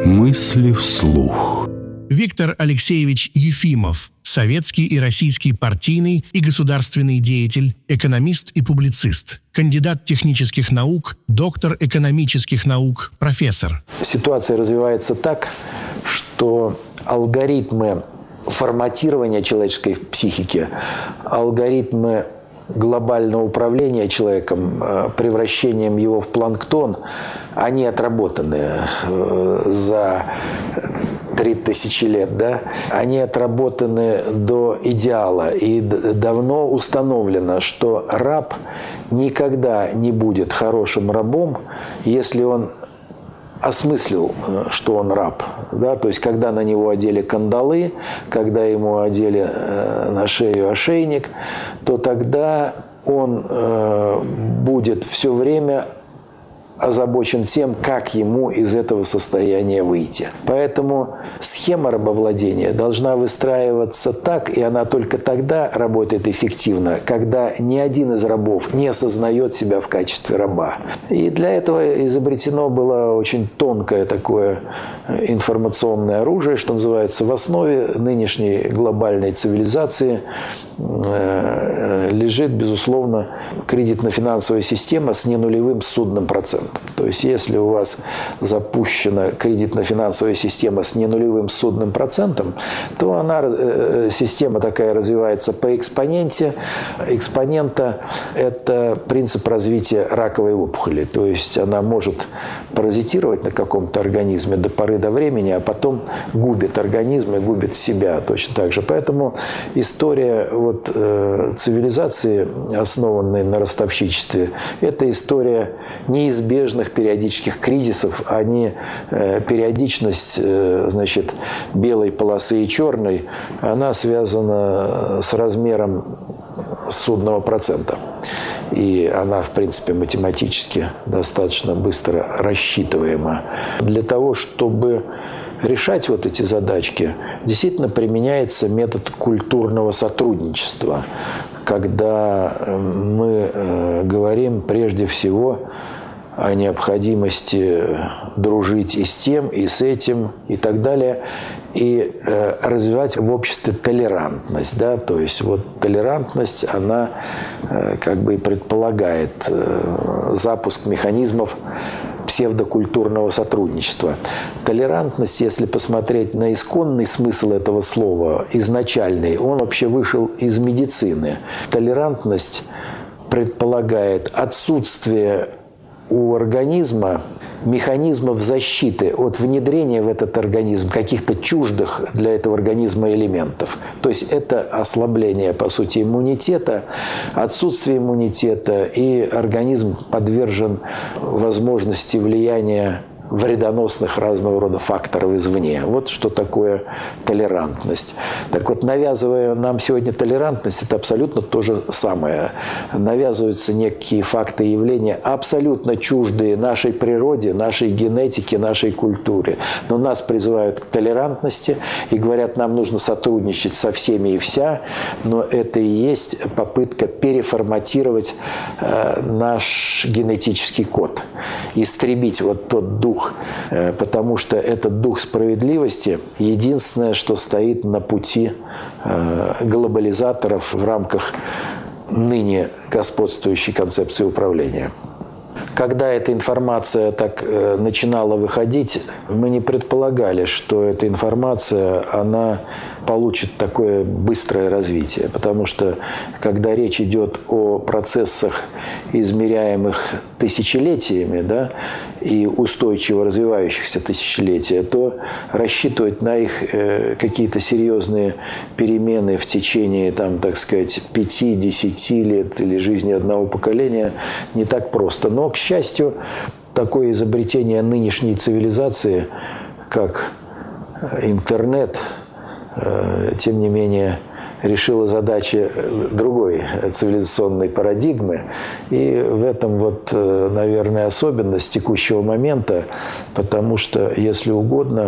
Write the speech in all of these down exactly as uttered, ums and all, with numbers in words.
Мысли вслух. Виктор Алексеевич Ефимов – советский и российский партийный и государственный деятель, экономист и публицист, кандидат технических наук, доктор экономических наук, профессор. Ситуация развивается так, что алгоритмы форматирования человеческой психики, алгоритмы глобального управления человеком, превращением его в планктон, они отработаны за три тысячи лет, да? Они отработаны до идеала. И давно установлено, что раб никогда не будет хорошим рабом, если он осмыслил, что он раб. Да? То есть, когда на него одели кандалы, когда ему одели э, на шею ошейник, то тогда он э, будет все время озабочен тем, как ему из этого состояния выйти. Поэтому схема рабовладения должна выстраиваться так, и она только тогда работает эффективно, когда ни один из рабов не осознает себя в качестве раба. И для этого изобретено было очень тонкое такое информационное оружие, что называется. В основе нынешней глобальной цивилизации лежит, безусловно, кредитно-финансовая система с ненулевым судным процентом. То есть, если у вас запущена кредитно-финансовая система с ненулевым судным процентом, то она, система такая развивается по экспоненте. Экспонента – это принцип развития раковой опухоли. То есть, она может паразитировать на каком-то организме до поры до времени, а потом губит организм и губит себя точно так же. Поэтому история вот, э, цивилизации, основанной на ростовщичестве, это история неизбежных периодических кризисов, а не э, периодичность э, значит, белой полосы и черной, она связана с размером судного процента. И она, в принципе, математически достаточно быстро рассчитываема. Для того, чтобы решать вот эти задачки, действительно применяется метод культурного сотрудничества, когда мы говорим прежде всего о необходимости дружить и с тем, и с этим, и так далее, и э, развивать в обществе толерантность. Да? То есть вот толерантность, она э, как бы и предполагает э, запуск механизмов псевдокультурного сотрудничества. Толерантность, если посмотреть на исконный смысл этого слова, изначальный, он вообще вышел из медицины. Толерантность предполагает отсутствие у организма механизмов защиты от внедрения в этот организм каких-то чуждых для этого организма элементов. То есть это ослабление, по сути, иммунитета, отсутствие иммунитета, и организм подвержен возможности влияния вредоносных разного рода факторов извне. Вот что такое толерантность. Так вот, навязывая нам сегодня толерантность, это абсолютно то же самое. Навязываются некие факты и явления, абсолютно чуждые нашей природе, нашей генетике, нашей культуре. Но нас призывают к толерантности и говорят, нам нужно сотрудничать со всеми и вся, но это и есть попытка переформатировать э, наш генетический код, истребить вот тот дух, потому что этот дух справедливости единственное, что стоит на пути глобализаторов в рамках ныне господствующей концепции управления. Когда эта информация так начинала выходить, мы не предполагали, что эта информация, она получит такое быстрое развитие. Потому что, когда речь идет о процессах, измеряемых тысячелетиями, да, и устойчиво развивающихся тысячелетия, то рассчитывать на их э, какие-то серьезные перемены в течение, там, так сказать, пяти-десяти лет или жизни одного поколения не так просто. Но, к счастью, такое изобретение нынешней цивилизации, как интернет, тем не менее, решила задачи другой цивилизационной парадигмы. И в этом, вот, наверное, особенность текущего момента, потому что, если угодно,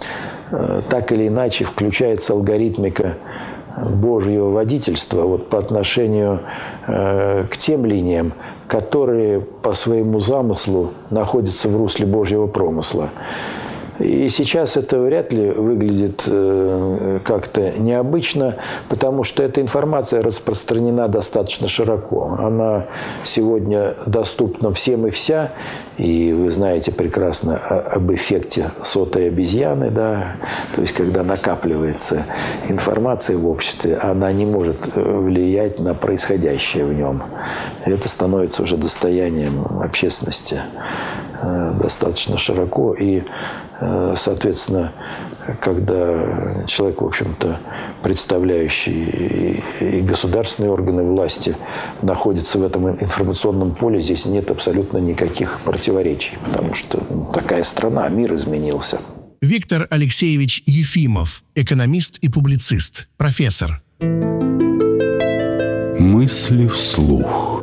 так или иначе включается алгоритмика Божьего водительства вот, по отношению к тем линиям, которые по своему замыслу находятся в русле Божьего промысла. И сейчас это вряд ли выглядит э, как-то необычно, потому что эта информация распространена достаточно широко. Она сегодня доступна всем и вся. И вы знаете прекрасно об эффекте сотой обезьяны, да, то есть когда накапливается информация в обществе, она не может влиять на происходящее в нем. Это становится уже достоянием общественности достаточно широко. И, соответственно, когда человек, в общем-то, представляющий и государственные органы власти, находится в этом информационном поле, здесь нет абсолютно никаких противоречий, потому что такая страна, мир изменился. Виктор Алексеевич Ефимов, экономист и публицист, профессор. Мысли вслух.